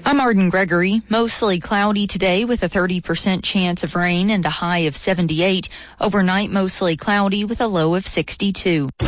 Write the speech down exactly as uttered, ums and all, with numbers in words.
I'm Arden Gregory. Mostly cloudy today with a thirty percent chance of rain and a high of seventy-eight. Overnight, mostly cloudy with a low of sixty-two.